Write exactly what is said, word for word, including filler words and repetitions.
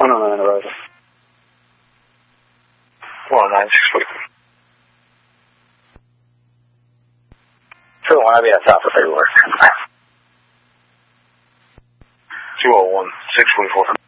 one oh nine arrival. one oh nine, six forty. two oh one, I'll be at top for February. two oh one, six forty-four.